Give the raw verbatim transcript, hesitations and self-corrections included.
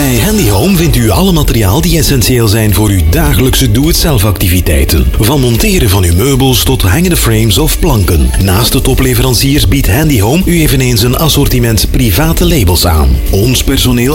Bij Handy Home vindt u alle materiaal die essentieel zijn voor uw dagelijkse doe-het-zelf activiteiten. Van monteren van uw meubels tot hangende frames of planken. Naast de topleveranciers biedt Handy Home u eveneens een assortiment private labels aan. Ons personeel